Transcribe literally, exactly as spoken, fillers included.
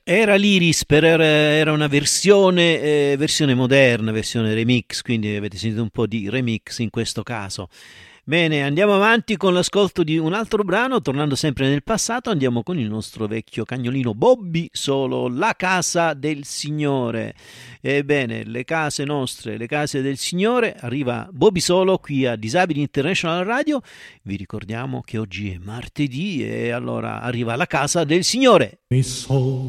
Era l'Iris, per, era era una versione, eh, versione moderna, versione remix, quindi avete sentito un po' di remix in questo caso. Bene, andiamo avanti con l'ascolto di un altro brano, tornando sempre nel passato, andiamo con il nostro vecchio cagnolino Bobby Solo, La casa del Signore. Ebbene, le case nostre, le case del Signore, arriva Bobby Solo qui a Disabili International Radio. Vi ricordiamo che oggi è martedì e allora arriva la casa del Signore. Mi sono